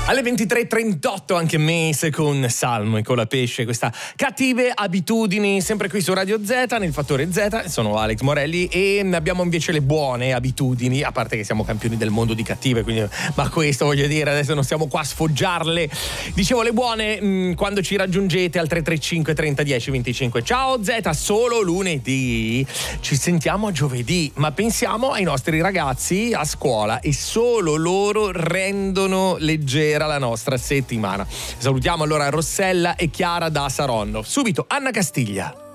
Alle 23:38 anche Mese con Salmo e con la Pesce, questa cattive abitudini, sempre qui su Radio Z, nel Fattore Z. Sono Alex Morelli e abbiamo invece le buone abitudini, a parte che siamo campioni del mondo di cattive, quindi, ma questo voglio dire, adesso non stiamo qua a sfoggiarle. Dicevo le buone, quando ci raggiungete al 335 30 10 25. Ciao Z, solo lunedì, ci sentiamo giovedì, ma pensiamo ai nostri ragazzi a scuola e solo loro rendono leggera la nostra settimana. Salutiamo allora Rossella e Chiara da Saronno. Subito Anna Castiglia.